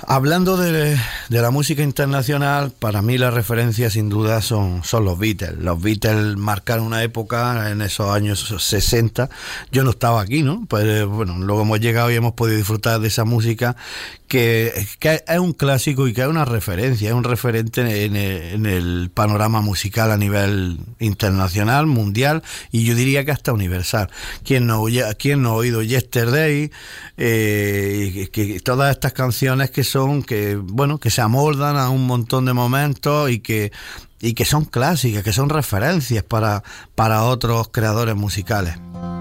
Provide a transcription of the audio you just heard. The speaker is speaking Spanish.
Hablando de la música internacional, para mí la referencia sin duda son los Beatles. Los Beatles marcaron una época en esos años 60. Yo no estaba aquí, ¿no? Pues bueno, luego hemos llegado y hemos podido disfrutar de esa música que es un clásico y que es una referencia, es un referente en el panorama musical a nivel internacional, mundial y yo diría que hasta universal. ¿Quién no ha oído Yesterday? Que todas estas canciones que se amoldan a un montón de momentos y que son clásicas, que son referencias para otros creadores musicales.